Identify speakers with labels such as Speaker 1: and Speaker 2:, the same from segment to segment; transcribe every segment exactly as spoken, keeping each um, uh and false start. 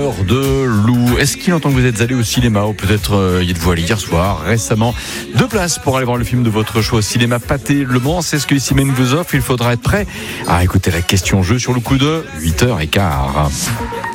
Speaker 1: Peur de loup. Est-ce qu'il entend que vous êtes allé au cinéma ou peut-être euh, y êtes-vous allé hier soir, récemment? Deux places pour aller voir le film de votre choix au cinéma Pâté Le Mans. C'est ce que Issimène vous offre. Il faudra être prêt à écouter la question jeu sur le coup de huit heures quinze.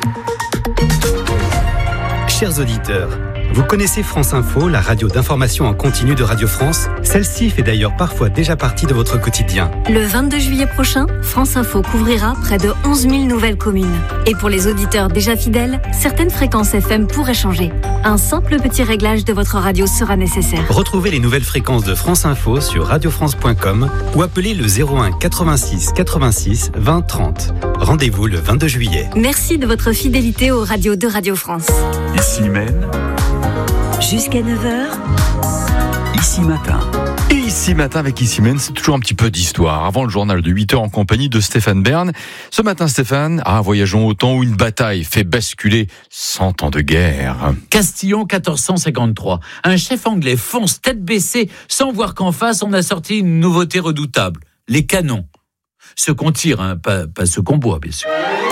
Speaker 2: Chers auditeurs, vous connaissez France Info, la radio d'information en continu de Radio France? Celle-ci fait d'ailleurs parfois déjà partie de votre quotidien.
Speaker 3: Le vingt-deux juillet prochain, France Info couvrira près de onze mille nouvelles communes. Et pour les auditeurs déjà fidèles, certaines fréquences F M pourraient changer. Un simple petit réglage de votre radio sera nécessaire.
Speaker 2: Retrouvez les nouvelles fréquences de France Info sur radio france point com ou appelez le zéro un quatre-vingt-six quatre-vingt-six vingt trente. Rendez-vous le vingt-deux juillet.
Speaker 3: Merci de votre fidélité aux radios de Radio France.
Speaker 4: Issimène.
Speaker 3: Jusqu'à neuf heures.
Speaker 4: Ici Matin.
Speaker 1: Et ici matin avec Issimène, c'est toujours un petit peu d'histoire. Avant le journal de huit heures en compagnie de Stéphane Bern. Ce matin, Stéphane, ah, voyageons au temps où une bataille fait basculer cent ans de guerre.
Speaker 5: Castillon quatorze cent cinquante-trois. Un chef anglais fonce tête baissée sans voir qu'en face on a sorti une nouveauté redoutable. Les canons. Ceux qu'on tire, hein, pas, pas ceux qu'on boit, bien sûr.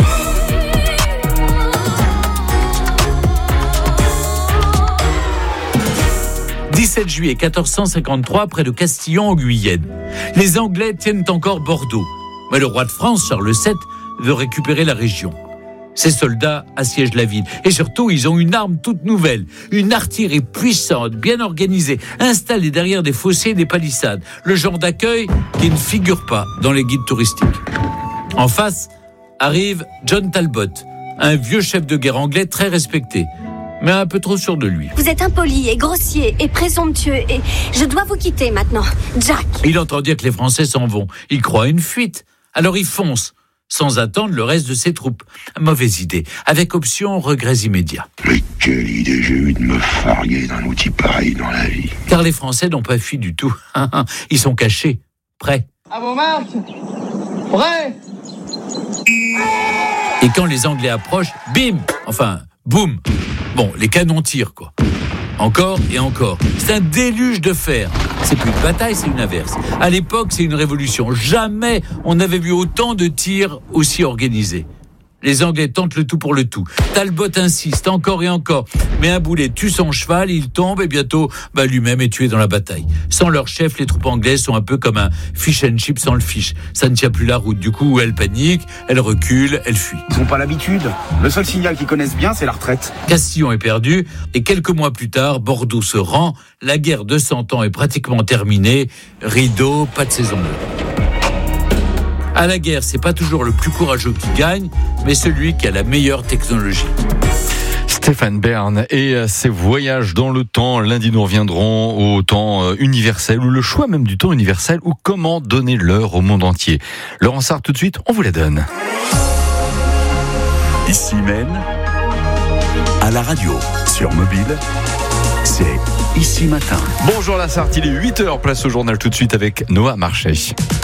Speaker 5: dix-sept juillet quatorze cent cinquante-trois, près de Castillon en Guyenne. Les Anglais tiennent encore Bordeaux. Mais le roi de France, Charles sept, veut récupérer la région. Ses soldats assiègent la ville. Et surtout, ils ont une arme toute nouvelle. Une artillerie puissante, bien organisée, installée derrière des fossés et des palissades. Le genre d'accueil qui ne figure pas dans les guides touristiques. En face, arrive John Talbot, un vieux chef de guerre anglais très respecté, mais un peu trop sûr de lui.
Speaker 6: Vous êtes impoli et grossier et présomptueux et je dois vous quitter maintenant, Jack.
Speaker 5: Il entend dire que les Français s'en vont. Il croit à une fuite. Alors il fonce, sans attendre le reste de ses troupes. Mauvaise idée, avec option regrets immédiats.
Speaker 7: Mais quelle idée j'ai eu de me farguer d'un outil pareil dans la vie.
Speaker 5: Car les Français n'ont pas fui du tout. Ils sont cachés, prêts.
Speaker 8: À vos marques, prêts.
Speaker 5: Et quand les Anglais approchent, bim, enfin, boum. Bon, les canons tirent, quoi. Encore et encore. C'est un déluge de fer. C'est plus une bataille, c'est une averse. À l'époque, c'est une révolution. Jamais on n'avait vu autant de tirs aussi organisés. Les Anglais tentent le tout pour le tout. Talbot insiste encore et encore. Mais un boulet tue son cheval, il tombe et bientôt, bah, lui-même est tué dans la bataille. Sans leur chef, les troupes anglaises sont un peu comme un fish and chip sans le fish. Ça ne tient plus la route. Du coup, elles paniquent, elles reculent, elles fuient.
Speaker 9: Ils n'ont pas l'habitude. Le seul signal qu'ils connaissent bien, c'est la retraite.
Speaker 5: Castillon est perdu et quelques mois plus tard, Bordeaux se rend. La guerre de Cent Ans est pratiquement terminée. Rideau, pas de saison bleue. À la guerre, c'est pas toujours le plus courageux qui gagne, mais celui qui a la meilleure technologie.
Speaker 1: Stéphane Bern et ses voyages dans le temps. Lundi, nous reviendrons au temps universel, ou le choix même du temps universel, ou comment donner l'heure au monde entier. Laurent Sartre, tout de suite, on vous la donne.
Speaker 4: Issimène, à la radio, sur mobile, c'est Ici Matin.
Speaker 1: Bonjour la Sartre, il est huit heures, place au journal tout de suite avec Noah Marchais.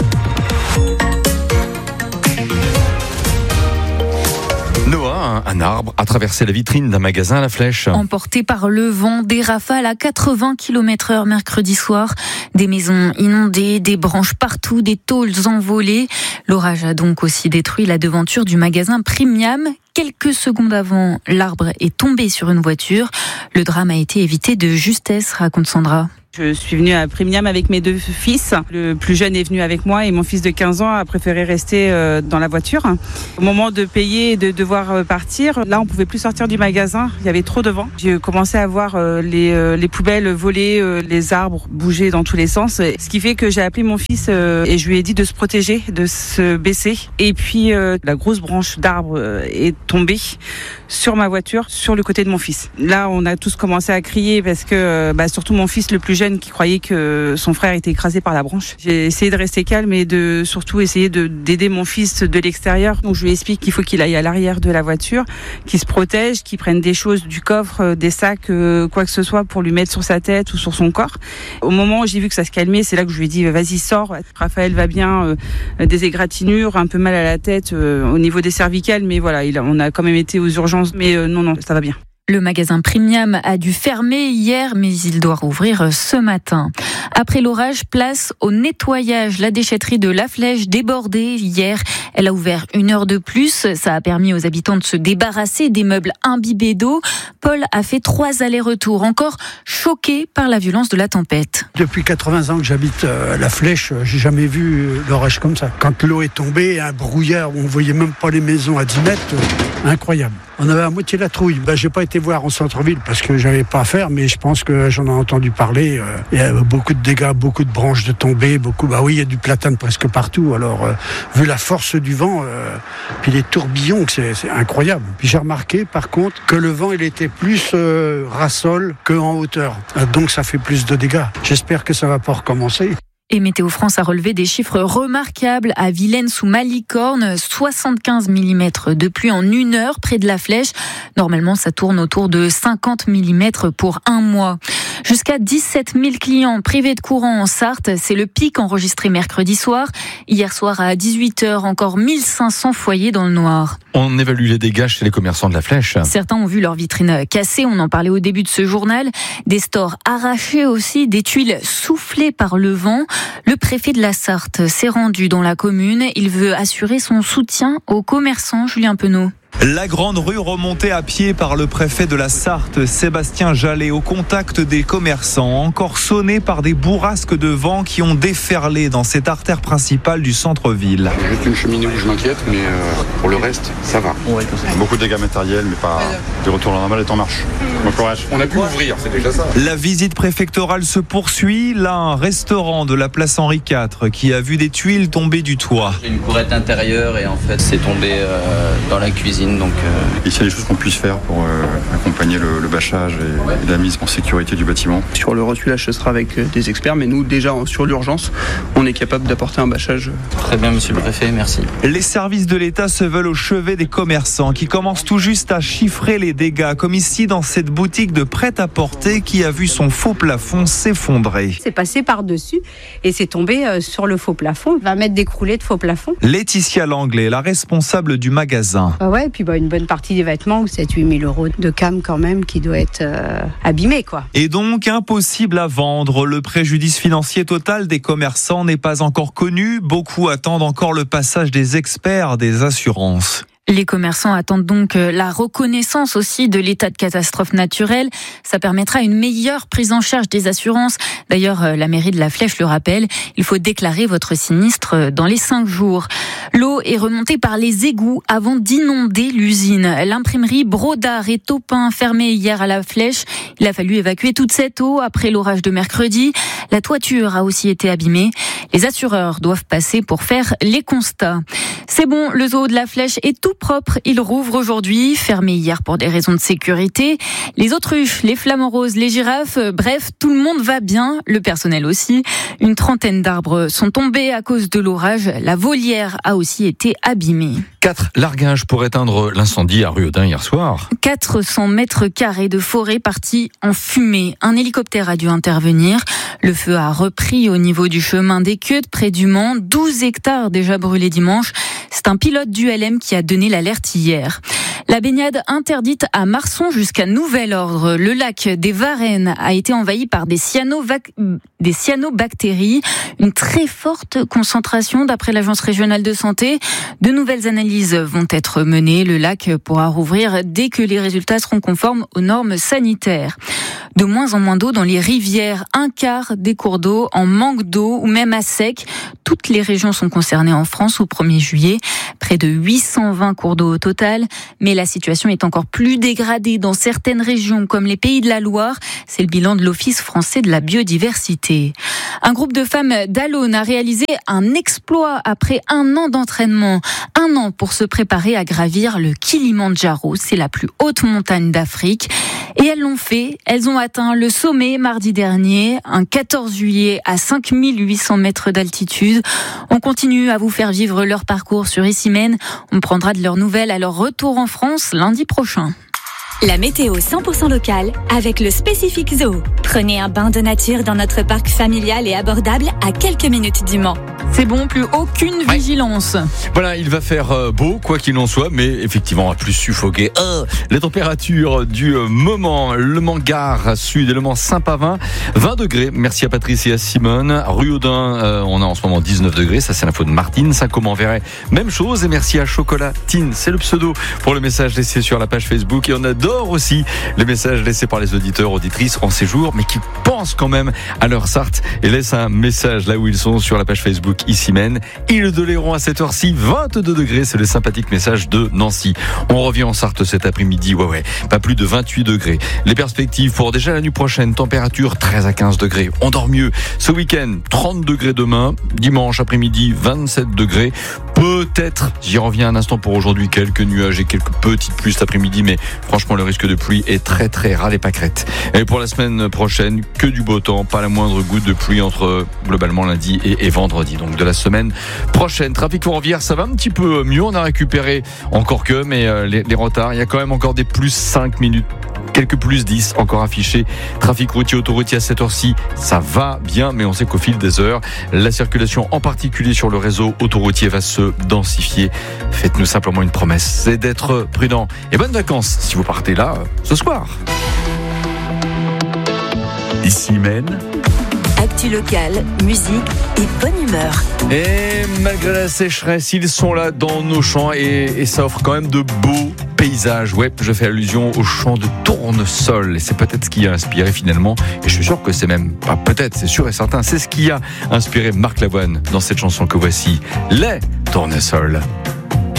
Speaker 1: Noah, un arbre a traversé la vitrine d'un magasin à La Flèche.
Speaker 10: Emporté par le vent, des rafales à quatre-vingts kilomètres heure mercredi soir. Des maisons inondées, des branches partout, des tôles envolées. L'orage a donc aussi détruit la devanture du magasin Premium. Quelques secondes avant, l'arbre est tombé sur une voiture. Le drame a été évité de justesse, raconte Sandra.
Speaker 11: Je suis venue à Premium avec mes deux fils. Le plus jeune est venu avec moi et mon fils de quinze ans a préféré rester dans la voiture. Au moment de payer et de devoir partir, là on pouvait plus sortir du magasin, il y avait trop de vent. J'ai commencé à voir les, les poubelles voler, les arbres bouger dans tous les sens. Ce qui fait que j'ai appelé mon fils et je lui ai dit de se protéger, de se baisser. Et puis la grosse branche d'arbre est tombée sur ma voiture, sur le côté de mon fils. Là on a tous commencé à crier parce que bah, surtout mon fils le plus jeune qui croyait que son frère était écrasé par la branche. J'ai essayé de rester calme et de surtout essayer de, d'aider mon fils de l'extérieur. Donc je lui explique qu'il faut qu'il aille à l'arrière de la voiture, qu'il se protège, qu'il prenne des choses du coffre, des sacs, quoi que ce soit pour lui mettre sur sa tête ou sur son corps. Au moment où j'ai vu que ça se calmait, c'est là que je lui ai dit vas-y sors. Raphaël va bien, euh, des égratignures, un peu mal à la tête euh, au niveau des cervicales, mais voilà, il a, on a quand même été aux urgences. Mais euh, non, non, ça va bien.
Speaker 10: Le magasin Premium a dû fermer hier, mais il doit rouvrir ce matin. Après l'orage, place au nettoyage. La déchetterie de La Flèche débordée hier. Elle a ouvert une heure de plus. Ça a permis aux habitants de se débarrasser des meubles imbibés d'eau. Paul a fait trois allers-retours, encore choqué par la violence de la tempête.
Speaker 12: Depuis quatre-vingts ans que j'habite à La Flèche, j'ai jamais vu l'orage comme ça. Quand l'eau est tombée, un brouillard où on voyait même pas les maisons à dix mètres, incroyable. On avait à moitié la trouille. Ben, j'ai pas été voir en centre-ville parce que j'avais pas à faire, mais je pense que j'en ai entendu parler. Euh, il y a beaucoup de dégâts, beaucoup de branches de tombées, beaucoup. Bah oui, il y a du platane presque partout. Alors, euh, vu la force du vent, euh, puis les tourbillons, c'est, c'est incroyable. Puis j'ai remarqué, par contre, que le vent, il était plus euh, ras-sol qu'en hauteur. Euh, donc, ça fait plus de dégâts. J'espère que ça va pas recommencer.
Speaker 10: Et Météo France a relevé des chiffres remarquables à Vilaine sous Malicorne, soixante-quinze millimètres de pluie en une heure près de La Flèche. Normalement, ça tourne autour de cinquante millimètres pour un mois. Jusqu'à dix-sept mille clients privés de courant en Sarthe, c'est le pic enregistré mercredi soir. Hier soir à dix-huit heures, encore mille cinq cents foyers dans le noir.
Speaker 1: On évalue les dégâts chez les commerçants de La Flèche.
Speaker 10: Certains ont vu leurs vitrines cassées, on en parlait au début de ce journal. Des stores arrachés aussi, des tuiles soufflées par le vent. Le préfet de la Sarthe s'est rendu dans la commune. Il veut assurer son soutien aux commerçants. Julien Penaud.
Speaker 13: La grande rue remontée à pied par le préfet de la Sarthe, Sébastien Jallet, au contact des commerçants, encore sonné par des bourrasques de vent qui ont déferlé dans cette artère principale du centre-ville.
Speaker 14: Juste une cheminée où je m'inquiète, mais euh, pour le reste, ça va. Ouais, beaucoup de dégâts matériels, mais pas de retour à la normale est en marche. Bon courage. On a pu ouvrir, c'est déjà ça.
Speaker 13: La visite préfectorale se poursuit. Là, un restaurant de la place Henri quatre qui a vu des tuiles tomber du toit.
Speaker 15: J'ai une courette intérieure et en fait, c'est tombé euh, dans la cuisine. Donc, euh...
Speaker 14: Ici, il y a des choses qu'on puisse faire pour euh, accompagner le, le bâchage et, ouais. et la mise en sécurité du bâtiment.
Speaker 16: Sur le reculage, ce sera avec des experts, mais nous, déjà, sur l'urgence, on est capable d'apporter un bâchage.
Speaker 15: Très bien, monsieur le préfet, merci.
Speaker 13: Les services de l'État se veulent au chevet des commerçants qui commencent tout juste à chiffrer les dégâts, comme ici dans cette boutique de prêt-à-porter qui a vu son faux plafond s'effondrer.
Speaker 17: C'est passé par-dessus et c'est tombé sur le faux plafond. vingt mètres d'écroulé de faux plafond.
Speaker 13: Laetitia Langlais, la responsable du magasin.
Speaker 17: Ah ouais, et puis bah, une bonne partie des vêtements, sept à huit mille euros de cam quand même qui doit être euh, abîmé, quoi.
Speaker 13: Et donc impossible à vendre. Le préjudice financier total des commerçants n'est pas encore connu. Beaucoup attendent encore le passage des experts des assurances.
Speaker 10: Les commerçants attendent donc la reconnaissance aussi de l'état de catastrophe naturelle. Ça permettra une meilleure prise en charge des assurances. D'ailleurs, la mairie de La Flèche le rappelle, il faut déclarer votre sinistre dans les cinq jours. L'eau est remontée par les égouts avant d'inonder l'usine. L'imprimerie Brodart et Taupin fermée hier à La Flèche. Il a fallu évacuer toute cette eau après l'orage de mercredi. La toiture a aussi été abîmée. Les assureurs doivent passer pour faire les constats. C'est bon, le zoo de La Flèche est tout propre. Il rouvre aujourd'hui, fermé hier pour des raisons de sécurité. Les autruches, les flamants roses, les girafes, bref, tout le monde va bien, le personnel aussi. Une trentaine d'arbres sont tombés à cause de l'orage. La volière a aussi été abîmée.
Speaker 1: Quatre largages pour éteindre l'incendie à Ruaudin hier soir.
Speaker 10: quatre cents mètres carrés de forêt partis en fumée. Un hélicoptère a dû intervenir. Le feu a repris au niveau du chemin des Queues près du Mans. douze hectares déjà brûlés dimanche. C'est un pilote du L M qui a donné l'alerte hier. La baignade interdite à Marson jusqu'à nouvel ordre. Le lac des Varennes a été envahi par des, cyanovac... des cyanobactéries. Une très forte concentration d'après l'Agence régionale de santé. De nouvelles analyses vont être menées. Le lac pourra rouvrir dès que les résultats seront conformes aux normes sanitaires. De moins en moins d'eau dans les rivières. Un quart des cours d'eau en manque d'eau ou même à sec. Toutes les régions sont concernées en France au premier juillet. Près de huit cent vingt cours d'eau au total. Mais la situation est encore plus dégradée dans certaines régions comme les Pays de la Loire. C'est le bilan de l'Office français de la biodiversité. Un groupe de femmes d'Alonne a réalisé un exploit après un an d'entraînement. Un an pour se préparer à gravir le Kilimandjaro. C'est la plus haute montagne d'Afrique. Et elles l'ont fait. Elles ont atteint le sommet mardi dernier, un quatorze juillet à cinq mille huit cents mètres d'altitude. On continue à vous faire vivre leur parcours sur Issymène. On prendra de leurs nouvelles à leur retour en France lundi prochain.
Speaker 18: La météo cent pour cent locale avec le Spécifique Zoo. Prenez un bain de nature dans notre parc familial et abordable à quelques minutes du Mans.
Speaker 10: C'est bon, plus aucune vigilance.
Speaker 1: Voilà, il va faire euh, beau, quoi qu'il en soit, mais effectivement, on va plus suffoquer. Euh, les températures du euh, moment, Le Mans Gare Sud et Le Mans Saint-Pavin, vingt degrés. Merci à Patrice et à Simone. Rue Audin, euh, on a en ce moment dix-neuf degrés. Ça, c'est l'info de Martine. Saint-Comment-Verret, même chose. Et merci à Chocolatine, c'est le pseudo, pour le message laissé sur la page Facebook. Et on adore aussi les messages laissés par les auditeurs, auditrices en séjour, mais qui pensent quand même à leur Sarthe et laissent un message là où ils sont sur la page Facebook. Ici Mène, Île de Léron à cette heure-ci, vingt-deux degrés, c'est le sympathique message de Nancy. On revient en Sarthe cet après-midi, ouais ouais, pas plus de vingt-huit degrés. Les perspectives pour déjà la nuit prochaine, température treize à quinze degrés. On dort mieux ce week-end, trente degrés demain, dimanche après-midi, vingt-sept degrés. Peut-être, j'y reviens un instant pour aujourd'hui, quelques nuages et quelques petites pluies cet après-midi, mais franchement le risque de pluie est très très rare, les pâquerettes. Et pour la semaine prochaine, que du beau temps, pas la moindre goutte de pluie entre globalement lundi et, et vendredi. Donc de la semaine prochaine. Trafic ferroviaire, ça va un petit peu mieux. On a récupéré encore que, mais euh, les, les retards, il y a quand même encore des plus cinq minutes. Quelques plus dix encore affichés. Trafic routier, autoroutier à cette heure-ci, ça va bien, mais on sait qu'au fil des heures, la circulation, en particulier sur le réseau autoroutier, va se densifier. Faites-nous simplement une promesse, c'est d'être prudent. Et bonnes vacances si vous partez là ce soir.
Speaker 4: Ici Mène.
Speaker 18: Actu locale, musique et bonne humeur.
Speaker 1: Et malgré la sécheresse, ils sont là dans nos champs et, et ça offre quand même de beaux paysages. Ouais, je fais allusion au champ de tournesol et c'est peut-être ce qui a inspiré finalement, et je suis sûr que c'est même, pas peut-être, c'est sûr et certain, c'est ce qui a inspiré Marc Lavoine dans cette chanson que voici, Les Tournesols.